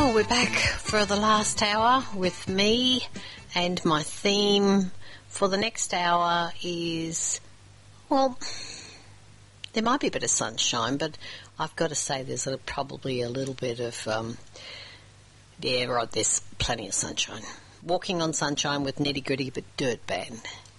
Well, we're back for the last hour with me, and my theme for the next hour is, well, there might be a bit of sunshine, but I've got to say there's probably a little bit of, there's plenty of sunshine. Walking on Sunshine with Nitty Gritty but Dirt Band.